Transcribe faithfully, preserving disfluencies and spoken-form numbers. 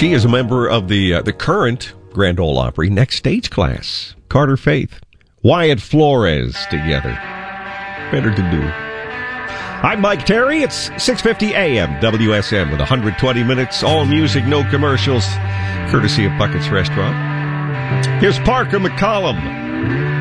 She is a member of the uh, the current Grand Ole Opry Next Stage Class. Carter Faith, Wyatt Flores together. Better to do. I'm Mike Terry. It's six fifty a.m. W S M with one hundred twenty minutes, all music, no commercials, courtesy of Puckett's Restaurant. Here's Parker McCollum.